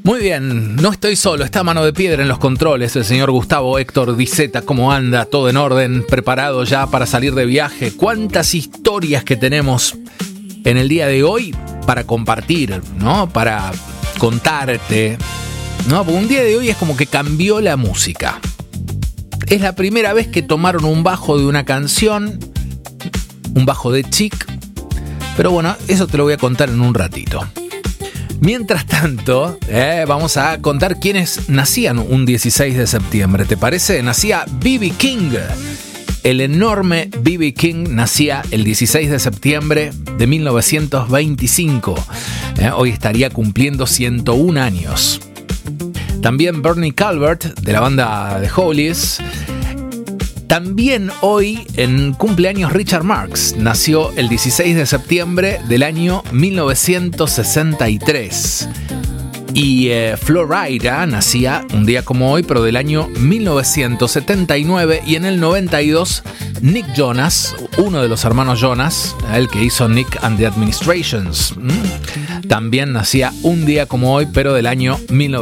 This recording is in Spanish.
Muy bien, no estoy solo, está Mano de Piedra en los controles, el señor Gustavo Héctor Diceta. ¿Cómo anda? Todo en orden, preparado ya para salir de viaje. ¿Cuántas historias que tenemos en el día de hoy para compartir, ¿no? Para contarte, ¿no? Porque un día de hoy es como que cambió la música. Es la primera vez que tomaron un bajo de una canción, un bajo de Chic, pero bueno, eso te lo voy a contar en un ratito. Mientras tanto, vamos a contar quiénes nacían un 16 de septiembre. ¿Te parece? Nacía B.B. King. El enorme B.B. King nacía el 16 de septiembre de 1925. Hoy estaría cumpliendo 101 años. También Bernie Calvert, de la banda The Hollies. También hoy en cumpleaños Richard Marx, nació el 16 de septiembre del año 1963. Y Flo Rida nacía un día como hoy, pero del año 1979. Y en el 92, Nick Jonas, uno de los hermanos Jonas, el que hizo Nick and the Administrations, también nacía un día como hoy, pero del año 1979.